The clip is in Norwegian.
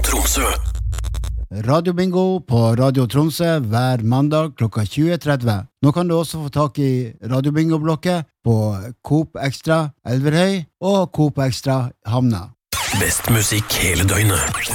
Tromsø. Radio Bingo på Radio Tromsø hver mandag klokka 20.30. Nå kan du også få tak i Radio Bingo-blokket på Coop Extra Elverhøy og Coop Extra Hamna. Best musikk hele døgnet.